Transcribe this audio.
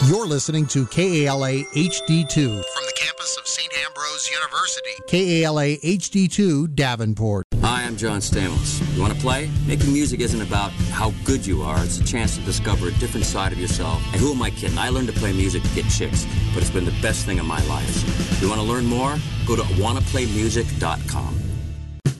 You're listening to KALA HD2 from the campus of St. Ambrose University. KALA HD2 Davenport. Hi, I'm John Stamos. You want to play? Making music isn't about how good you are. It's a chance to discover a different side of yourself. And who am I kidding? I learned to play music to get chicks, but it's been the best thing of my life. You want to learn more? Go to wannaplaymusic.com.